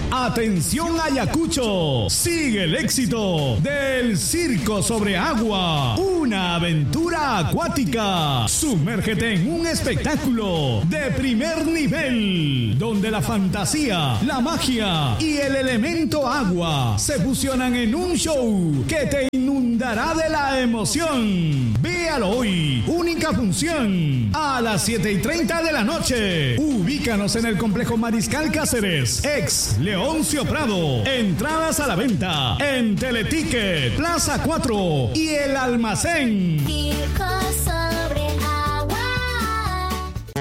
Atención Ayacucho, sigue el éxito del Circo sobre Agua, una aventura acuática. Sumérgete en un espectáculo de primer nivel, donde la fantasía, la magia y el elemento agua se fusionan en un show que te inundará de la emoción. Véalo hoy, única función, a las 7:30 de la noche. Ubícanos en el Complejo Mariscal Cáceres, ex Leoncio Prado. Entradas a la venta en Teleticket, Plaza 4 y El Almacén. Circo sobre agua.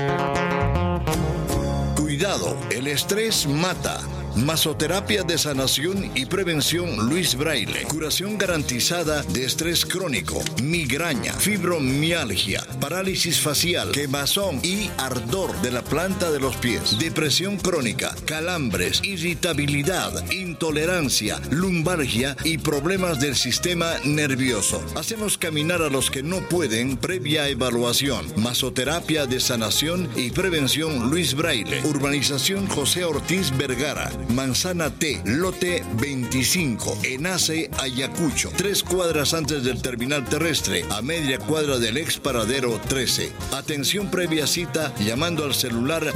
Cuidado, el estrés mata. Masoterapia de sanación y prevención Luis Braille. Curación garantizada de estrés crónico, migraña, fibromialgia, parálisis facial, quemazón y ardor de la planta de los pies. Depresión crónica, calambres, irritabilidad, intolerancia, lumbalgia y problemas del sistema nervioso. Hacemos caminar a los que no pueden previa evaluación. Masoterapia de sanación y prevención Luis Braille. Urbanización José Ortiz Vergara. Manzana T, lote 25, Enace, Ayacucho, 3 cuadras antes del terminal terrestre, a media cuadra del ex paradero 13. Atención previa cita llamando al celular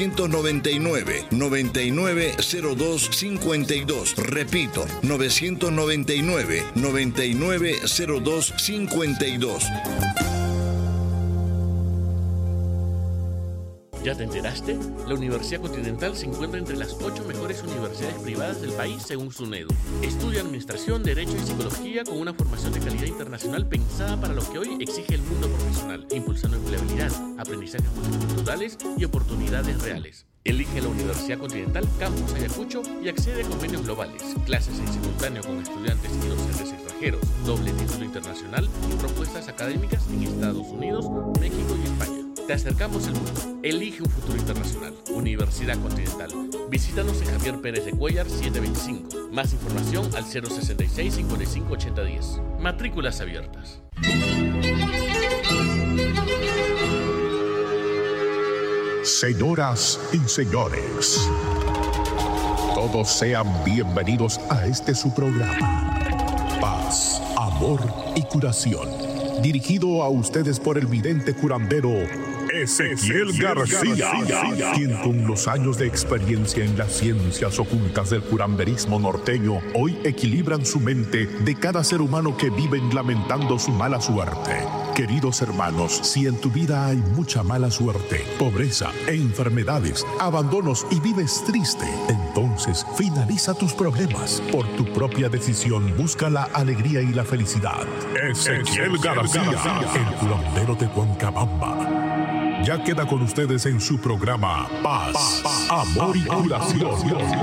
999-990252. Repito, 999-990252. ¿Ya te enteraste? La Universidad Continental se encuentra entre las 8 mejores universidades privadas del país según SUNEDU. Estudia Administración, Derecho y Psicología con una formación de calidad internacional pensada para lo que hoy exige el mundo profesional, impulsando empleabilidad, aprendizajes multiculturales y oportunidades reales. Elige la Universidad Continental Campus Ayacucho y accede a convenios globales, clases en simultáneo con estudiantes y docentes extranjeros, doble título internacional y propuestas académicas en Estados Unidos, México y España. Te acercamos el mundo. Elige un futuro internacional. Universidad Continental. Visítanos en Javier Pérez de Cuellar 725. Más información al 066 55 80 10. Matrículas abiertas. Señoras y señores, todos sean bienvenidos a este su programa, Paz, Amor y Curación, dirigido a ustedes por el vidente curandero Ezequiel García, quien con los años de experiencia en las ciencias ocultas del curanderismo norteño hoy equilibran su mente de cada ser humano que viven lamentando su mala suerte. Queridos hermanos, si en tu vida hay mucha mala suerte, pobreza, enfermedades, abandonos y vives triste, entonces finaliza tus problemas. Por tu propia decisión, busca la alegría y la felicidad. Ezequiel García, el curandero de Huancabamba. Ya queda con ustedes en su programa Paz, Amor y Curación.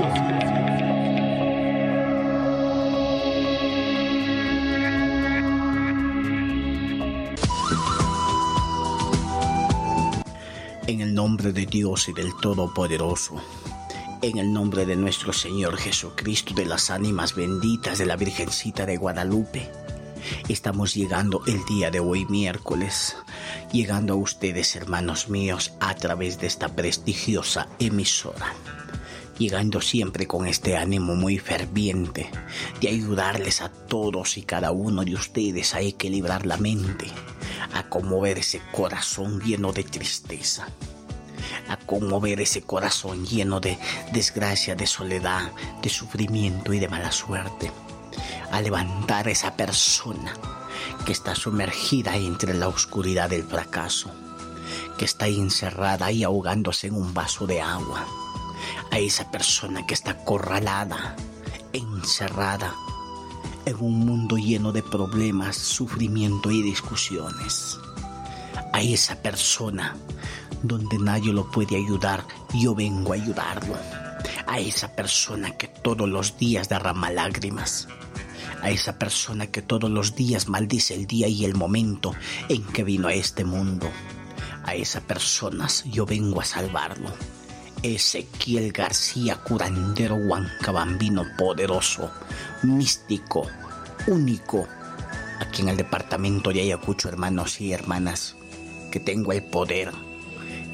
En el nombre de Dios y del Todopoderoso, en el nombre de nuestro Señor Jesucristo, de las ánimas benditas de la Virgencita de Guadalupe, estamos llegando el día de hoy, miércoles, llegando a ustedes, hermanos míos, a través de esta prestigiosa emisora, llegando siempre con este ánimo muy ferviente de ayudarles a todos y cada uno de ustedes a equilibrar la mente, a conmover ese corazón lleno de tristeza, a conmover ese corazón lleno de desgracia, de soledad, de sufrimiento y de mala suerte, a levantar a esa persona que está sumergida entre la oscuridad del fracaso, que está encerrada y ahogándose en un vaso de agua, a esa persona que está acorralada, encerrada en un mundo lleno de problemas, sufrimiento y discusiones, a esa persona donde nadie lo puede ayudar, yo vengo a ayudarlo, a esa persona que todos los días derrama lágrimas, a esa persona que todos los días maldice el día y el momento en que vino a este mundo. A esas personas yo vengo a salvarlo. Ezequiel García, curandero huancabambino poderoso, místico, único, aquí en el departamento de Ayacucho, hermanos y hermanas, que tengo el poder,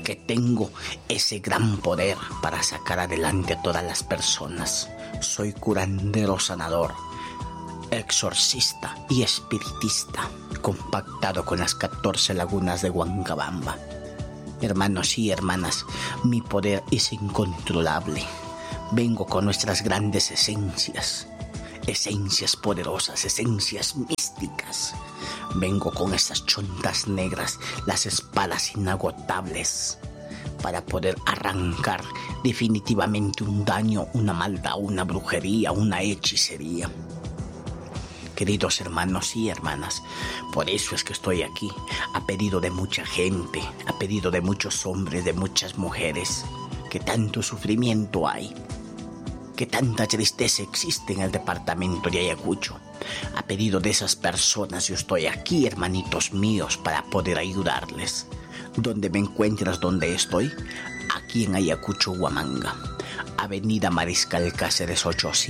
que tengo ese gran poder para sacar adelante a todas las personas. Soy curandero sanador, exorcista y espiritista, compactado con las 14 lagunas de Huancabamba. Hermanos y hermanas, mi poder es incontrolable. Vengo con nuestras grandes esencias poderosas, esencias místicas. Vengo con esas chontas negras, las espadas inagotables, para poder arrancar definitivamente un daño, una maldad, una brujería, una hechicería. Queridos hermanos y hermanas, por eso es que estoy aquí, a pedido de mucha gente, a pedido de muchos hombres, de muchas mujeres, que tanto sufrimiento hay, que tanta tristeza existe en el departamento de Ayacucho. A pedido de esas personas yo estoy aquí, hermanitos míos, para poder ayudarles. ¿Dónde me encuentras? ¿Dónde estoy? Aquí en Ayacucho, Huamanga. Avenida Mariscal Cáceres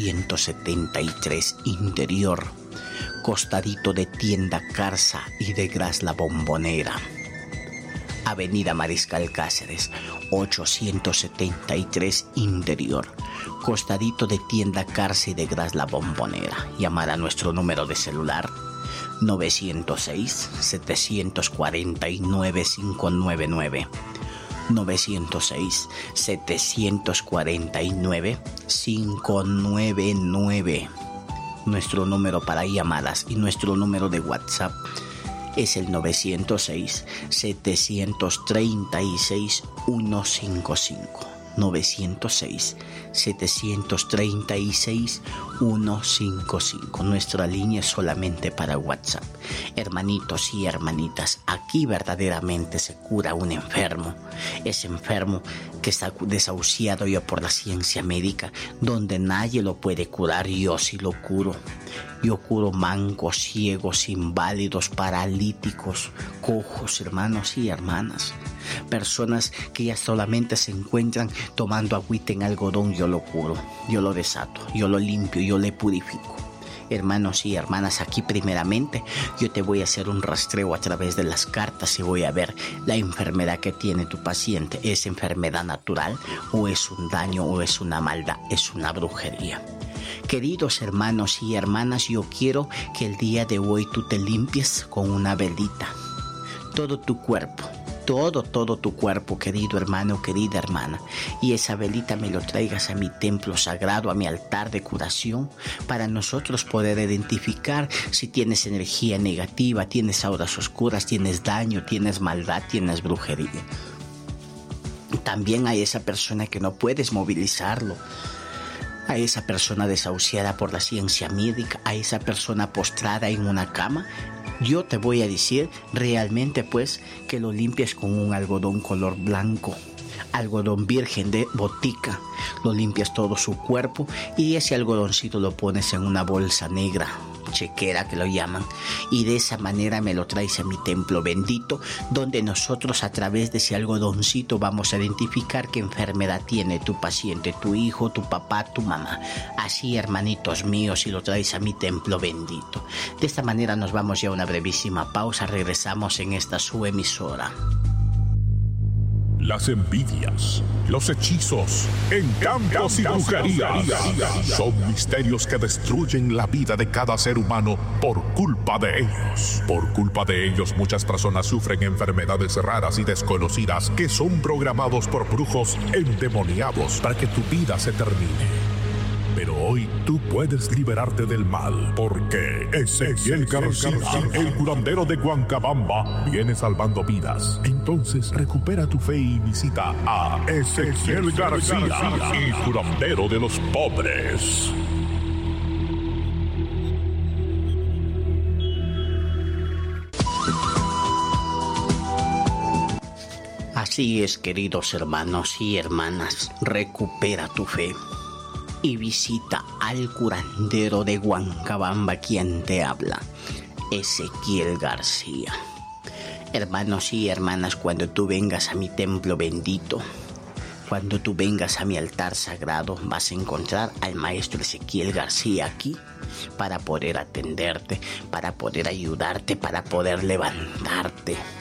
873, Interior. Costadito de Tienda Carza y de Gras La Bombonera. Avenida Mariscal Cáceres 873, Interior. Costadito de Tienda Carza y de Gras La Bombonera. Llamar a nuestro número de celular 906-749-599. 906-749-599. Nuestro número para llamadas y nuestro número de WhatsApp es el 906-736-155. 906-736-155. Nuestra línea es solamente para WhatsApp. Hermanitos y hermanitas, aquí verdaderamente se cura un enfermo. Ese enfermo que está desahuciado ya por la ciencia médica, donde nadie lo puede curar, yo sí lo curo. Yo curo mancos, ciegos, inválidos, paralíticos, cojos, hermanos y hermanas. Personas que ya solamente se encuentran tomando agüita en algodón, yo lo curo, yo lo desato, yo lo limpio, yo le purifico. Hermanos y hermanas, aquí primeramente yo te voy a hacer un rastreo a través de las cartas y voy a ver la enfermedad que tiene tu paciente. ¿Es enfermedad natural o es un daño o es una maldad, es una brujería? Queridos hermanos y hermanas, yo quiero que el día de hoy tú te limpies con una velita. Todo tu cuerpo, todo tu cuerpo, querido hermano, querida hermana. Y esa velita me lo traigas a mi templo sagrado, a mi altar de curación, para nosotros poder identificar si tienes energía negativa, tienes auras oscuras, tienes daño, tienes maldad, tienes brujería. También hay esa persona que no puedes movilizarlo, a esa persona desahuciada por la ciencia médica, a esa persona postrada en una cama. Yo te voy a decir realmente pues que lo limpies con un algodón color blanco, algodón virgen de botica. Lo limpias todo su cuerpo y ese algodoncito lo pones en una bolsa negra, chequera que lo llaman, y de esa manera me lo traes a mi templo bendito, donde nosotros a través de ese algodoncito vamos a identificar qué enfermedad tiene tu paciente, tu hijo, tu papá, tu mamá. Así, hermanitos míos, si lo traes a mi templo bendito. De esta manera nos vamos ya a una brevísima pausa, regresamos en esta su emisora. Las envidias, los hechizos, encantos y brujerías son misterios que destruyen la vida de cada ser humano por culpa de ellos. Por culpa de ellos, muchas personas sufren enfermedades raras y desconocidas que son programados por brujos endemoniados para que tu vida se termine. Pero hoy tú puedes liberarte del mal, porque Ezequiel García, el curandero de Huancabamba, viene salvando vidas. Entonces recupera tu fe y visita a Ezequiel García, el curandero de los pobres. Así es, queridos hermanos y hermanas, recupera tu fe y visita al curandero de Huancabamba, quien te habla, Ezequiel García. Hermanos y hermanas, cuando tú vengas a mi templo bendito, cuando tú vengas a mi altar sagrado, vas a encontrar al maestro Ezequiel García aquí para poder atenderte, para poder ayudarte, para poder levantarte,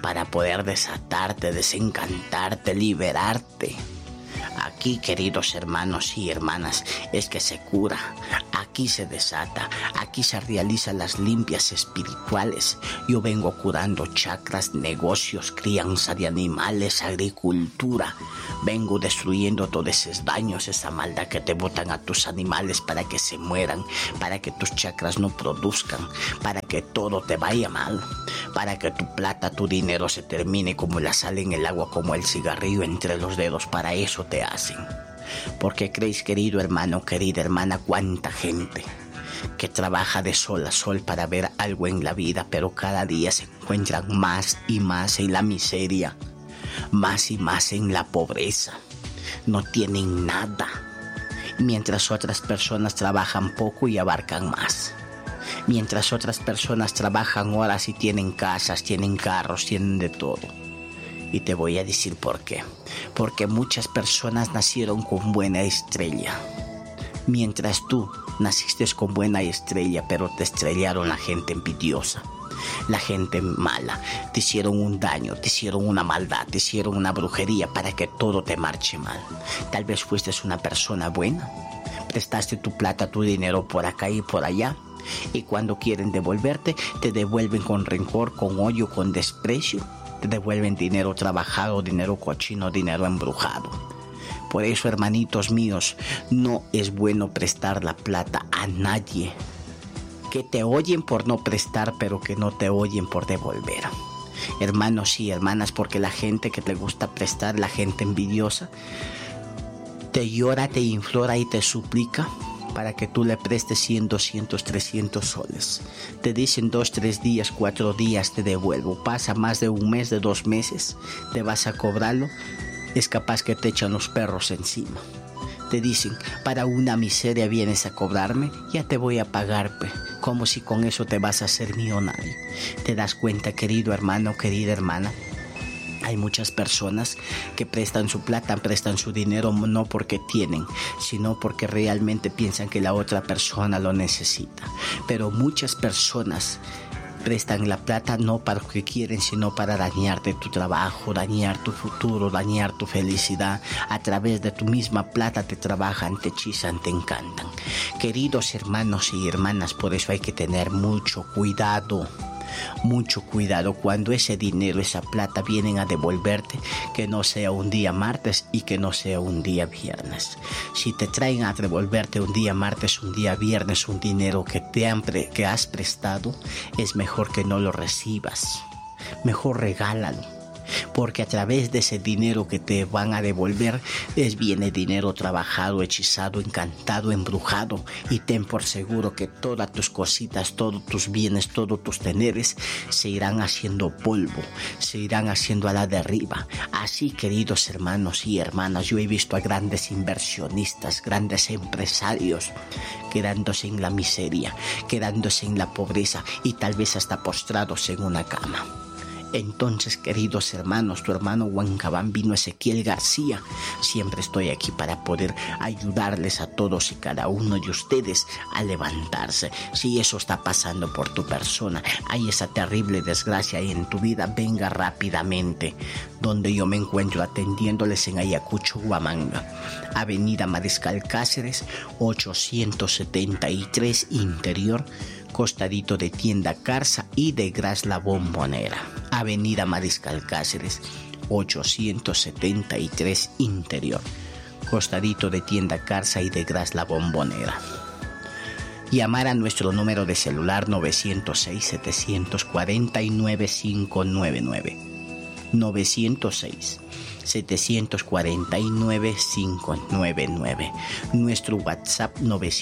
para poder desatarte, desencantarte, liberarte. Aquí, queridos hermanos y hermanas, es que se cura, aquí se desata, aquí se realizan las limpias espirituales. Yo vengo curando chakras, negocios, crianza de animales, agricultura. Vengo destruyendo todos esos daños, esa maldad que te botan a tus animales para que se mueran, para que tus chakras no produzcan, para que todo te vaya mal, para que tu plata, tu dinero se termine como la sal en el agua, como el cigarrillo entre los dedos. Para eso te hacen. Porque creéis, querido hermano, querida hermana, cuánta gente que trabaja de sol a sol para ver algo en la vida, pero cada día se encuentran más y más en la miseria, más y más en la pobreza. No tienen nada, mientras otras personas trabajan poco y abarcan más. Mientras otras personas trabajan horas y tienen casas, tienen carros, tienen de todo. Y te voy a decir por qué. Porque muchas personas nacieron con buena estrella. Mientras tú naciste con buena estrella, pero te estrellaron la gente envidiosa, la gente mala. Te hicieron un daño, te hicieron una maldad, te hicieron una brujería para que todo te marche mal. Tal vez fuiste una persona buena. Prestaste tu plata, tu dinero por acá y por allá. Y cuando quieren devolverte, te devuelven con rencor, con odio, con desprecio. Te devuelven dinero trabajado, dinero cochino, dinero embrujado. Por eso, hermanitos míos, no es bueno prestar la plata a nadie. Que te oyen por no prestar, pero que no te oyen por devolver. Hermanos y hermanas, porque la gente que te gusta prestar, la gente envidiosa, te llora, te implora y te suplica para que tú le prestes 100, 200, 300 soles. Te dicen 2, 3 días, 4 días te devuelvo. Pasa más de un mes, de 2 meses, te vas a cobrarlo. Es capaz que te echan los perros encima. Te dicen, para una miseria vienes a cobrarme, ya te voy a pagar, como si con eso te vas a hacer millonario. ¿Te das cuenta, querido hermano, querida hermana? Hay muchas personas que prestan su plata, prestan su dinero no porque tienen, sino porque realmente piensan que la otra persona lo necesita. Pero muchas personas prestan la plata no para lo que quieren, sino para dañarte tu trabajo, dañar tu futuro, dañar tu felicidad. A través de tu misma plata te trabajan, te hechizan, te encantan. Queridos hermanos y hermanas, por eso hay que tener mucho cuidado. Mucho cuidado cuando ese dinero, esa plata vienen a devolverte, que no sea un día martes y que no sea un día viernes. Si te traen a devolverte un día martes, un día viernes, un dinero que has prestado, es mejor que no lo recibas. Mejor regálalo. Porque a través de ese dinero que te van a devolver, viene dinero trabajado, hechizado, encantado, embrujado. Y ten por seguro que todas tus cositas, todos tus bienes, todos tus teneres se irán haciendo polvo, se irán haciendo a la derriba. Así, queridos hermanos y hermanas, yo he visto a grandes inversionistas, grandes empresarios quedándose en la miseria, quedándose en la pobreza y tal vez hasta postrados en una cama. Entonces, queridos hermanos, tu hermano Huancabambino Ezequiel García, siempre estoy aquí para poder ayudarles a todos y cada uno de ustedes a levantarse. Si eso está pasando por tu persona, hay esa terrible desgracia en tu vida, venga rápidamente, donde yo me encuentro atendiéndoles en Ayacucho, Huamanga, Avenida Mariscal Cáceres, 873 Interior, costadito de Tienda Carza y de Gras La Bombonera. Avenida Mariscal Cáceres, 873 Interior, costadito de Tienda Carza y de Gras La Bombonera. Llamar a nuestro número de celular 906-749-599. 906-749-599. Nuestro WhatsApp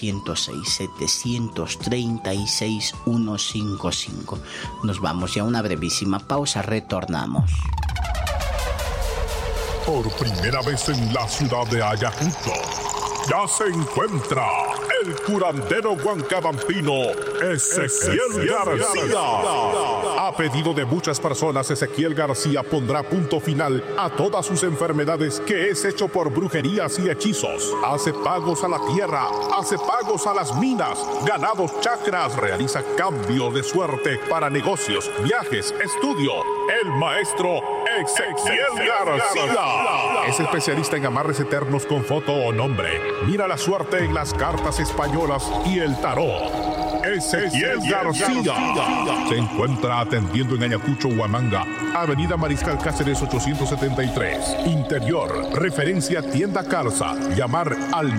906-736-155. Nos vamos ya a una brevísima pausa, retornamos. Por primera vez en la ciudad de Ayacucho, Ya se encuentra el curandero huancabambino Ezequiel García. A pedido de muchas personas, Ezequiel García pondrá punto final a todas sus enfermedades, que es hecho por brujerías y hechizos. Hace pagos a la tierra, hace pagos a las minas, ganados, chakras, realiza cambio de suerte para negocios, viajes, estudio. El maestro Ezequiel García es especialista en amarres eternos con foto o nombre. Mira la suerte en las cartas españolas y el tarot. Ezequiel García se encuentra atendiendo en Ayacucho, Huamanga, Avenida Mariscal Cáceres 873, Interior, referencia Tienda Carsa. Llamar al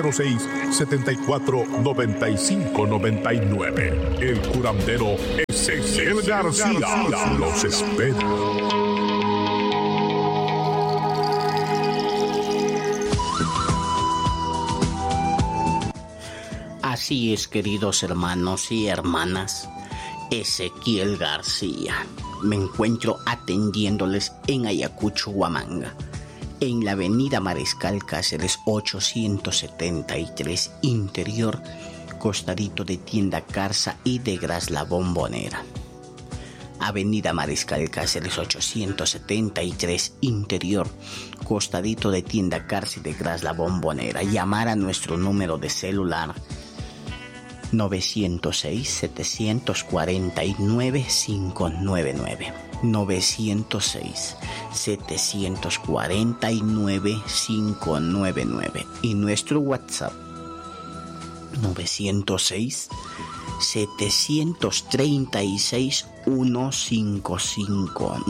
906-749599. El curandero Ezequiel García los espera. Así es, queridos hermanos y hermanas, Ezequiel García. Me encuentro atendiéndoles en Ayacucho, Huamanga, en la avenida Mariscal Cáceres 873, Interior, costadito de Tienda Carsa y de Gras La Bombonera. Avenida Mariscal Cáceres 873, Interior, costadito de Tienda Carsa y de Gras La Bombonera. Llamar a nuestro número de celular 906-749-599. 906-749-599. Y nuestro WhatsApp 906-736-155.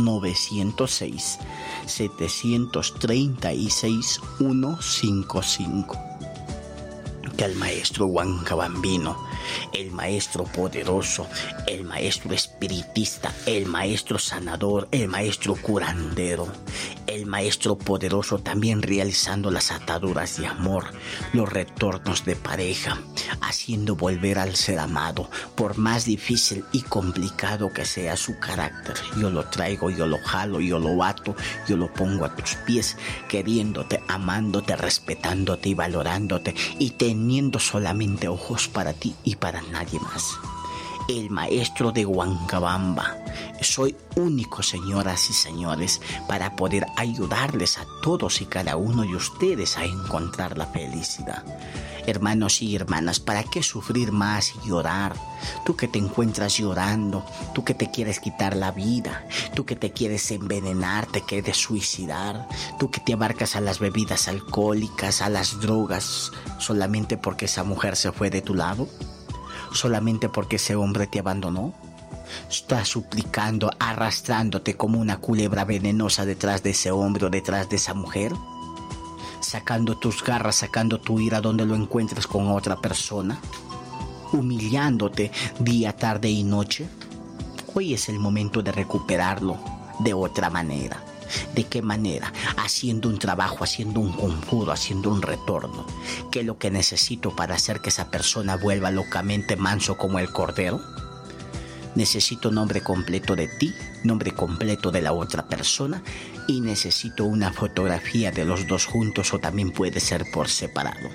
906-736-155. Que el maestro huancabambino, el maestro poderoso, el maestro espiritista, el maestro sanador, el maestro curandero, el maestro poderoso también realizando las ataduras de amor, los retornos de pareja, haciendo volver al ser amado, por más difícil y complicado que sea su carácter. Yo lo traigo, yo lo jalo, yo lo ato, yo lo pongo a tus pies, queriéndote, amándote, respetándote y valorándote, y teniendo solamente ojos para ti y para nadie más. El maestro de Huancabamba. Soy único, señoras y señores, para poder ayudarles a todos y cada uno de ustedes a encontrar la felicidad. Hermanos y hermanas, ¿para qué sufrir más y llorar? Tú que te encuentras llorando, tú que te quieres quitar la vida, tú que te quieres envenenar, te quieres suicidar, tú que te abarcas a las bebidas alcohólicas, a las drogas, solamente porque esa mujer se fue de tu lado, solamente porque ese hombre te abandonó. Estás suplicando, arrastrándote como una culebra venenosa detrás de ese hombre o detrás de esa mujer, sacando tus garras, sacando tu ira donde lo encuentres con otra persona, humillándote día, tarde y noche. Hoy es el momento de recuperarlo de otra manera. ¿De qué manera? Haciendo un trabajo, haciendo un conjuro, haciendo un retorno. ¿Qué es lo que necesito para hacer que esa persona vuelva locamente manso como el cordero? Necesito nombre completo de ti, nombre completo de la otra persona, y necesito una fotografía de los dos juntos, o también puede ser por separado.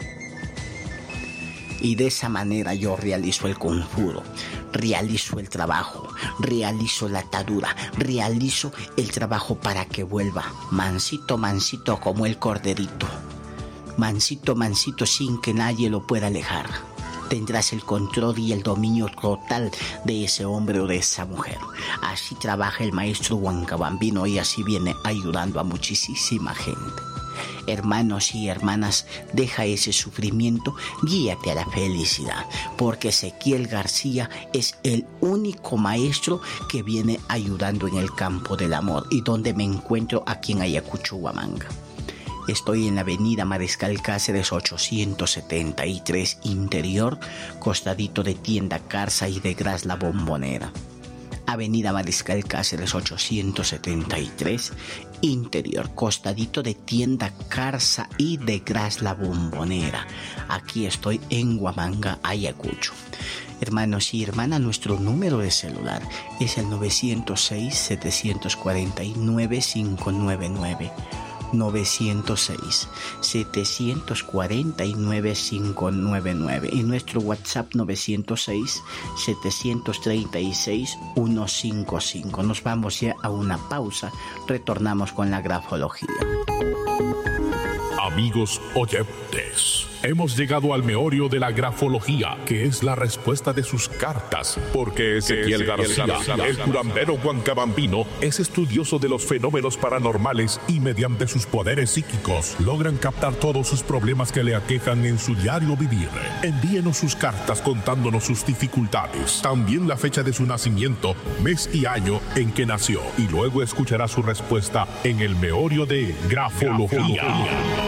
Y de esa manera yo realizo el conjuro, realizo el trabajo, realizo la atadura, realizo el trabajo para que vuelva mansito, mansito como el corderito. Mansito, mansito sin que nadie lo pueda alejar. Tendrás el control y el dominio total de ese hombre o de esa mujer. Así trabaja el maestro huancabambino y así viene ayudando a muchísima gente. Hermanos y hermanas, deja ese sufrimiento, guíate a la felicidad, porque Ezequiel García es el único maestro que viene ayudando en el campo del amor, y donde me encuentro aquí en Ayacucho, Huamanga. Estoy en la avenida Mariscal Cáceres 873, Interior, costadito de Tienda Carsa y de Gras La Bombonera. Avenida Mariscal Cáceres 873, Interior, costadito de Tienda Carsa y de Gras La Bombonera. Aquí estoy en Huamanga, Ayacucho. Hermanos y hermanas, nuestro número de celular es el 906-749-599. 906-749-599 y nuestro WhatsApp 906-736-155. Nos vamos ya a una pausa, retornamos con la grafología. Amigos oyentes, hemos llegado al meollo de la grafología, que es la respuesta de sus cartas, porque Ezequiel García, el curandero huancabambino, es estudioso de los fenómenos paranormales y mediante sus poderes psíquicos logran captar todos sus problemas que le aquejan en su diario vivir. Envíenos sus cartas contándonos sus dificultades, también la fecha de su nacimiento, mes y año en que nació, y luego escuchará su respuesta en el meollo de grafología.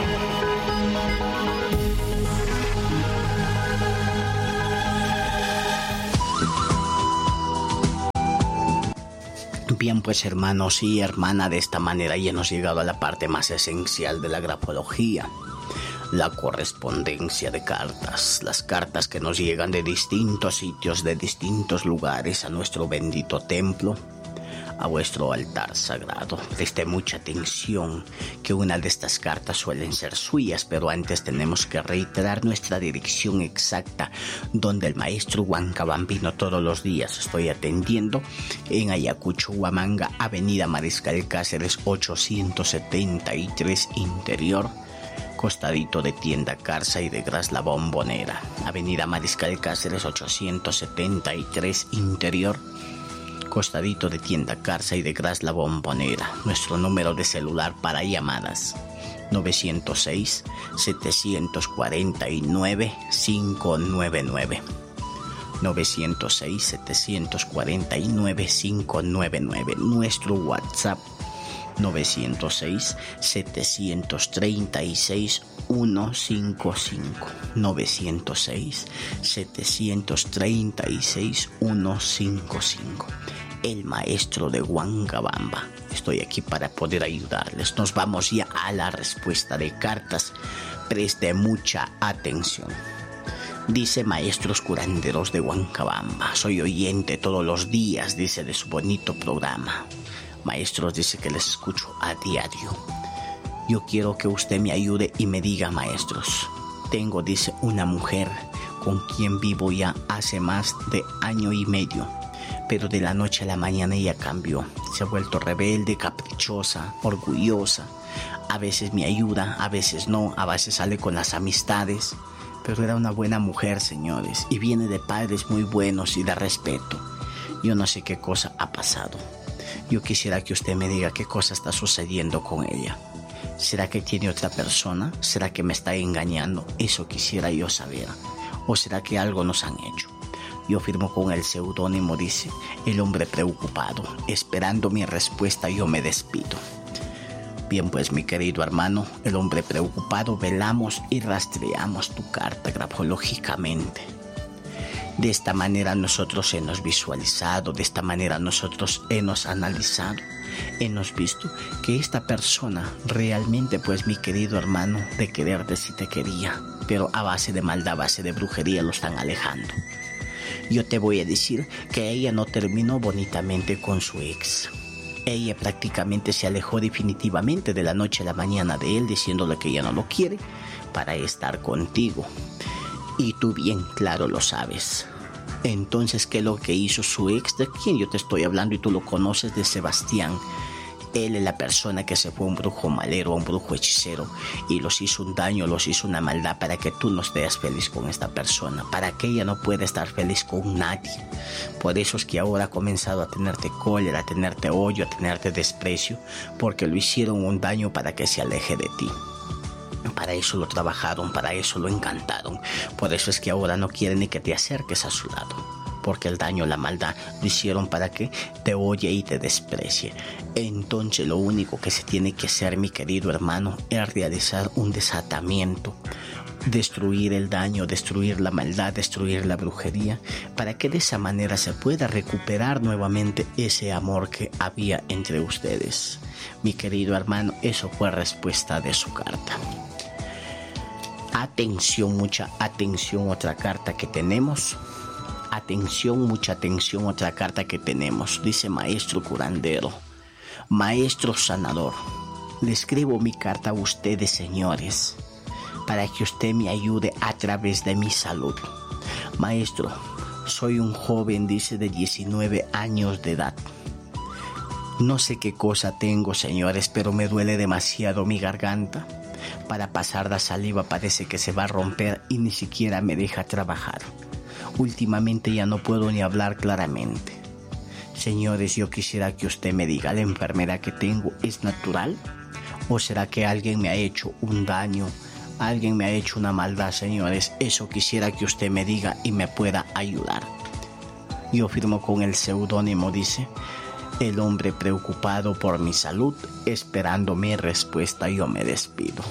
Bien, pues hermanos y hermanas, de esta manera ya hemos llegado a la parte más esencial de la grafología, la correspondencia de cartas, las cartas que nos llegan de distintos sitios, de distintos lugares a nuestro bendito templo, a vuestro altar sagrado. Preste mucha atención que una de estas cartas suelen ser suyas, pero antes tenemos que reiterar nuestra dirección exacta donde el maestro huancabambino todos los días estoy atendiendo, en Ayacucho, Huamanga, Avenida Mariscal Cáceres 873 Interior, costadito de Tienda Carza y de Gras La Bombonera. Avenida Mariscal Cáceres 873 Interior, costadito de Tienda Carza y de Gras La Bombonera. Nuestro número de celular para llamadas 906-749-599. 906-749-599. Nuestro WhatsApp 906-736-155. 906-736-155. El maestro de Huancabamba. Estoy aquí para poder ayudarles. Nos vamos ya a la respuesta de cartas. Preste mucha atención. Dice: maestros curanderos de Huancabamba, soy oyente todos los días, dice, de su bonito programa. Maestros, dice que les escucho a diario. Yo quiero que usted me ayude y me diga, maestros. Tengo, dice, una mujer con quien vivo ya hace más de año y medio. Pero de la noche a la mañana ella cambió. Se ha vuelto rebelde, caprichosa, orgullosa. A veces me ayuda, a veces no, a veces sale con las amistades. Pero era una buena mujer, señores, y viene de padres muy buenos y de respeto. Yo no sé qué cosa ha pasado. Yo quisiera que usted me diga qué cosa está sucediendo con ella. ¿Será que tiene otra persona? ¿Será que me está engañando? Eso quisiera yo saber. ¿O será que algo nos han hecho? Yo firmo con el seudónimo, dice, el hombre preocupado. Esperando mi respuesta, yo me despido. Bien, pues mi querido hermano, el hombre preocupado, velamos y rastreamos tu carta grafológicamente. De esta manera nosotros hemos visualizado, de esta manera nosotros hemos analizado, hemos visto que esta persona realmente, pues mi querido hermano, de quererte sí te quería, pero a base de maldad, a base de brujería lo están alejando. Yo te voy a decir que ella no terminó bonitamente con su ex. Ella prácticamente se alejó definitivamente de la noche a la mañana de él, diciéndole que ya no lo quiere para estar contigo. Y tú bien claro lo sabes. Entonces, ¿qué es lo que hizo su ex? ¿De quién yo te estoy hablando? Y tú lo conoces, de Sebastián. Él es la persona que se fue a un brujo malero, a un brujo hechicero, y los hizo un daño, los hizo una maldad para que tú no estés feliz con esta persona, para que ella no pueda estar feliz con nadie. Por eso es que ahora ha comenzado a tenerte cólera, a tenerte odio, a tenerte desprecio, porque lo hicieron un daño para que se aleje de ti. Para eso lo trabajaron, para eso lo encantaron. Por eso es que ahora no quiere ni que te acerques a su lado. Porque el daño, la maldad, lo hicieron para que te oye y te desprecie. Entonces lo único que se tiene que hacer, mi querido hermano, es realizar un desatamiento. Destruir el daño, destruir la maldad, destruir la brujería, para que de esa manera se pueda recuperar nuevamente ese amor que había entre ustedes. Mi querido hermano, eso fue respuesta de su carta. Atención, mucha atención, otra carta que tenemos. Atención, mucha atención, otra carta que tenemos. Dice: maestro curandero, maestro sanador, Le escribo mi carta a ustedes, señores, para que usted me ayude a través de mi salud. Maestro, soy un joven, dice, de 19 años de edad. No sé qué cosa tengo, señores, pero me duele demasiado mi garganta. Para pasar la saliva parece que se va a romper y ni siquiera me deja trabajar. Últimamente ya no puedo ni hablar claramente. Señores, yo quisiera que usted me diga, ¿la enfermedad que tengo es natural? ¿O será que alguien me ha hecho un daño? Alguien me ha hecho una maldad, señores. Eso quisiera que usted me diga y me pueda ayudar. Yo firmo con el seudónimo, dice, el hombre preocupado por mi salud, esperando mi respuesta. Yo me despido.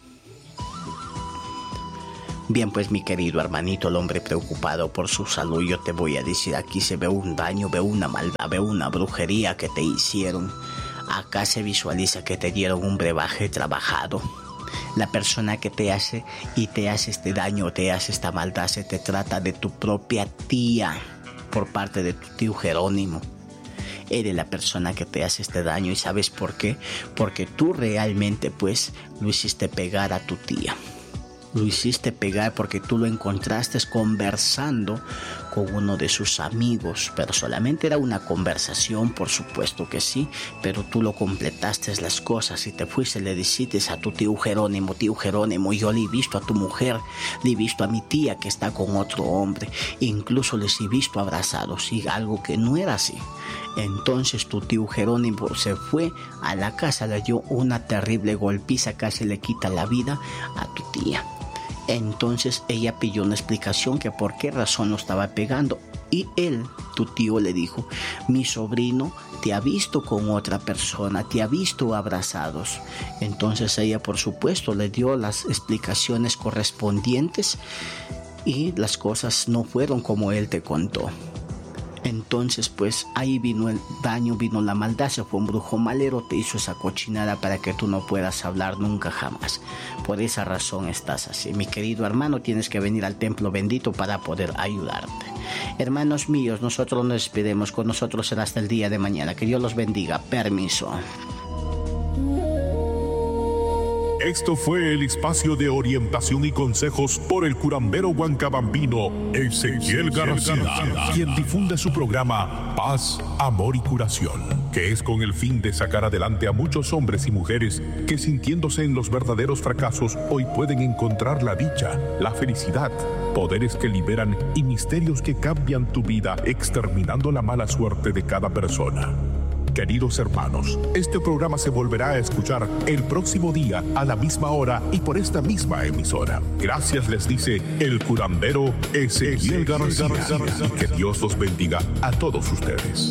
Bien, pues mi querido hermanito, el hombre preocupado por su salud, yo te voy a decir, aquí se ve un daño, ve una maldad, ve una brujería que te hicieron. Acá se visualiza que te dieron un brebaje trabajado. La persona que te hace este daño, te hace esta maldad, se te trata de tu propia tía, por parte de tu tío Jerónimo. Eres la persona que te hace este daño, ¿y sabes por qué? Porque tú realmente, pues, lo hiciste pegar a tu tía. Lo hiciste pegar porque tú lo encontraste conversando con uno de sus amigos, pero solamente era una conversación, por supuesto que sí, pero tú lo completaste las cosas y te fuiste, le dijiste a tu tío Jerónimo, yo le he visto a tu mujer, le he visto a mi tía que está con otro hombre, incluso les he visto abrazados, y algo que no era así. Entonces tu tío Jerónimo se fue a la casa, le dio una terrible golpiza, casi le quita la vida a tu tía. Entonces ella pidió una explicación que por qué razón lo estaba pegando. Y él, tu tío, le dijo, mi sobrino te ha visto con otra persona, te ha visto abrazados. Entonces ella, por supuesto, le dio las explicaciones correspondientes y las cosas no fueron como él te contó. Entonces, pues, ahí vino el daño, vino la maldad, se fue un brujo malero, te hizo esa cochinada para que tú no puedas hablar nunca jamás. Por esa razón estás así. Mi querido hermano, tienes que venir al templo bendito para poder ayudarte. Hermanos míos, nosotros nos despedimos, con nosotros será hasta el día de mañana. Que Dios los bendiga. Permiso. Esto fue el espacio de orientación y consejos por el curandero huancabambino Ezequiel García, quien difunde su programa Paz, Amor y Curación, que es con el fin de sacar adelante a muchos hombres y mujeres que, sintiéndose en los verdaderos fracasos, hoy pueden encontrar la dicha, la felicidad, poderes que liberan y misterios que cambian tu vida, exterminando la mala suerte de cada persona. Queridos hermanos, este programa se volverá a escuchar el próximo día a la misma hora y por esta misma emisora. Gracias les dice el curandero Ezequiel García. Que Dios los bendiga a todos ustedes.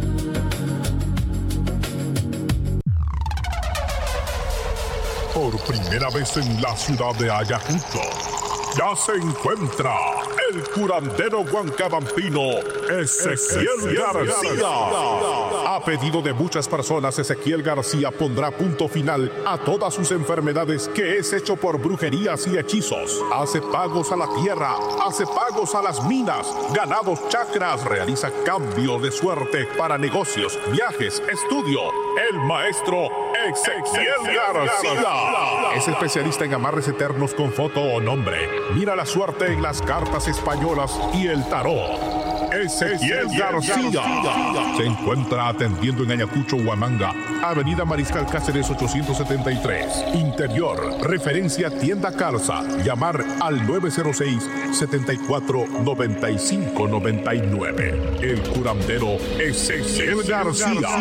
Por primera vez en la ciudad de Ayacucho, ya se encuentra el curandero huancabambino Ezequiel García. A pedido de muchas personas, Ezequiel García pondrá punto final a todas sus enfermedades, que es hecho por brujerías y hechizos. Hace pagos a la tierra, hace pagos a las minas, ganados, chakras, realiza cambios de suerte para negocios, viajes, estudio. El maestro Ezequiel García es especialista en amarres eternos con foto o nombre. Mira la suerte en las cartas españolas y el tarot. Ezequiel García se encuentra atendiendo en Ayacucho, Huamanga, Avenida Mariscal Cáceres 873, Interior, referencia Tienda Calza. Llamar al 906-749599. El curandero Ezequiel García.